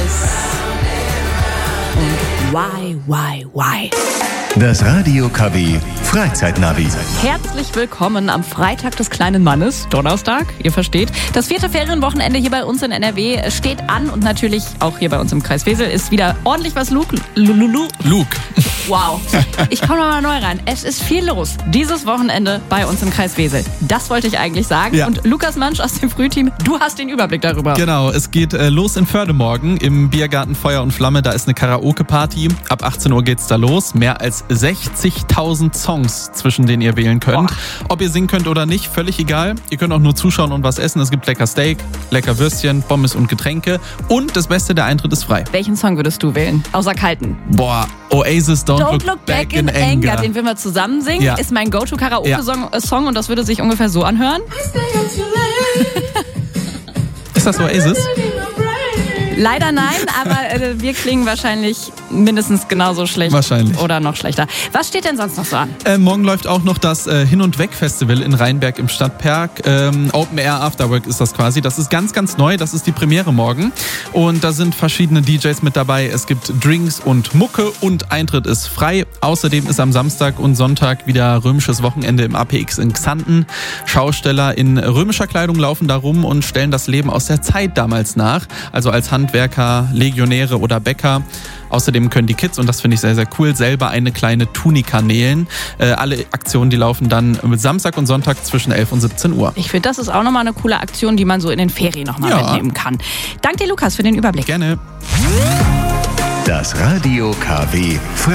Yes. Und why? Das Radio KW Freizeitnavi. Herzlich willkommen am Freitag des kleinen Mannes, Donnerstag, ihr versteht. Das 4. Ferienwochenende hier bei uns in NRW steht an und natürlich auch hier bei uns im Kreis Wesel ist wieder ordentlich was Luke. Wow, ich komme mal neu rein. Es ist viel los dieses Wochenende bei uns im Kreis Wesel. Das wollte ich eigentlich sagen. Ja. Und Lukas Mansch aus dem Frühteam, du hast den Überblick darüber. Genau, es geht los in Förde morgen im Biergarten Feuer und Flamme. Da ist eine Karaoke-Party. Ab 18 Uhr geht's da los. Mehr als 60.000 Songs, zwischen denen ihr wählen könnt. Ob ihr singen könnt oder nicht, völlig egal. Ihr könnt auch nur zuschauen und was essen. Es gibt lecker Steak, lecker Würstchen, Pommes und Getränke. Und das Beste, der Eintritt ist frei. Welchen Song würdest du wählen? Außer kalten. Oasis, Don't Look Back in Anger. Den wir mal zusammen singen. Ja. Ist mein Go-To-Karaoke-Song und das würde sich ungefähr so anhören. Ist das Oasis? Leider nein, aber wir klingen wahrscheinlich mindestens genauso schlecht. Wahrscheinlich. Oder noch schlechter. Was steht denn sonst noch so an? Morgen läuft auch noch das Hin- und Weg-Festival in Rheinberg im Stadtpark. Open Air Afterwork ist das quasi. Das ist ganz, ganz neu. Das ist die Premiere morgen. Und da sind verschiedene DJs mit dabei. Es gibt Drinks und Mucke und Eintritt ist frei. Außerdem ist am Samstag und Sonntag wieder römisches Wochenende im APX in Xanten. Schausteller in römischer Kleidung laufen da rum und stellen das Leben aus der Zeit damals nach. Also als Handwerker, Legionäre oder Bäcker. Außerdem können die Kids, und das finde ich sehr, sehr cool, selber eine kleine Tunika nähen. Alle Aktionen, die laufen dann mit Samstag und Sonntag zwischen 11 und 17 Uhr. Ich finde, das ist auch nochmal eine coole Aktion, die man so in den Ferien nochmal mitnehmen kann. Danke dir, Lukas, für den Überblick. Gerne. Das Radio KW